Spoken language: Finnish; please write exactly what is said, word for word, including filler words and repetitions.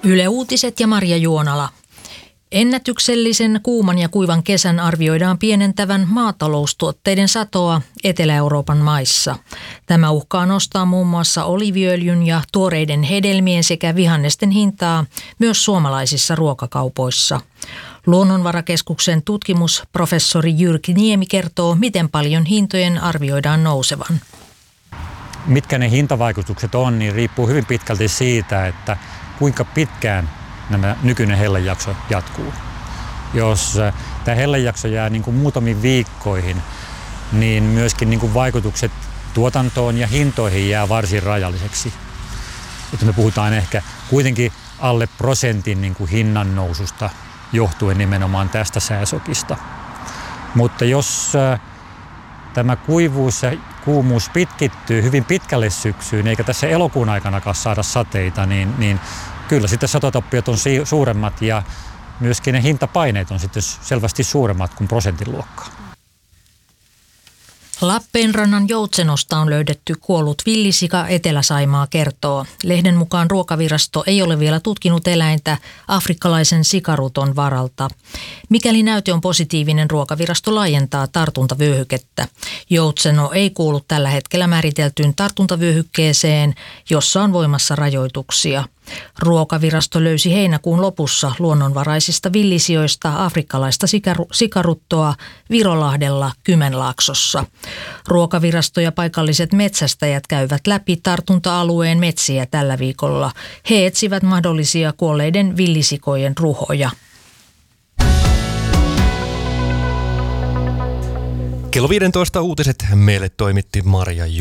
Yle Uutiset ja Marja Juonala. Ennätyksellisen kuuman ja kuivan kesän arvioidaan pienentävän maataloustuotteiden satoa Etelä-Euroopan maissa. Tämä uhkaa nostaa muun muassa oliiviöljyn ja tuoreiden hedelmien sekä vihannesten hintaa myös suomalaisissa ruokakaupoissa. Luonnonvarakeskuksen tutkimusprofessori Jyrki Niemi kertoo, miten paljon hintojen arvioidaan nousevan. Mitkä ne hintavaikutukset on, niin riippuu hyvin pitkälti siitä, että kuinka pitkään nämä nykyinen hellejakso jatkuu. Jos tämä hellejakso jää niin kuin muutamiin viikkoihin, niin myöskin niin kuin vaikutukset tuotantoon ja hintoihin jää varsin rajalliseksi. Että me puhutaan ehkä kuitenkin alle prosentin niin kuin hinnan noususta johtuen nimenomaan tästä sääsokista. Mutta jos tämä kuivuus ja kuumuus pitkittyy hyvin pitkälle syksyyn, eikä tässä elokuun aikanakaan saada sateita, niin, niin kyllä sitten satotappiot on suuremmat ja myöskin ne hintapaineet on sitten selvästi suuremmat kuin prosentin luokkaa. Lappeenrannan Joutsenosta on löydetty kuollut villisika, Etelä-Saimaa kertoo. Lehden mukaan Ruokavirasto ei ole vielä tutkinut eläintä afrikkalaisen sikaruton varalta. Mikäli näyte on positiivinen, Ruokavirasto laajentaa tartuntavyöhykettä. Joutseno ei kuulu tällä hetkellä määriteltyyn tartuntavyöhykkeeseen, jossa on voimassa rajoituksia. Ruokavirasto löysi heinäkuun lopussa luonnonvaraisista villisijoista afrikkalaista sikaruttoa Virolahdella Kymenlaaksossa. Ruokavirasto ja paikalliset metsästäjät käyvät läpi tartunta-alueen metsiä tällä viikolla. He etsivät mahdollisia kuolleiden villisikojen ruhoja. Kello viisitoista uutiset meille toimitti Marja Juonala.